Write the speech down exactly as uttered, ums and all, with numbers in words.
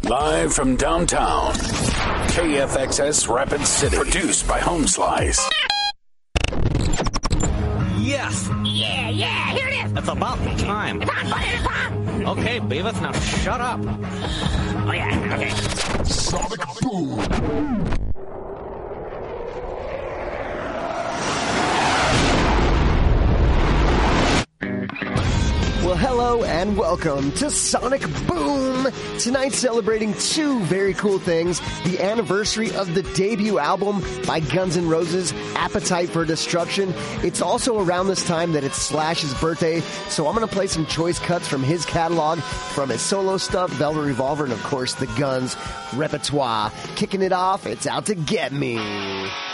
Live from downtown, K F X S Rapid City. Produced by Home Slice. Yes. Yeah, yeah, here it is. It's about time. It's on, buddy, it's on. Okay, Beavis, now shut up. Oh, yeah, okay. Sonic Boom. Well, hello and welcome to Sonic Boom. Tonight celebrating two very cool things. The anniversary of the debut album by Guns N' Roses, Appetite for Destruction. It's also around this time that it's Slash's birthday, so I'm going to play some choice cuts from his catalog, from his solo stuff, Velvet Revolver, and of course the Guns repertoire. Kicking it off, it's Out to Get Me.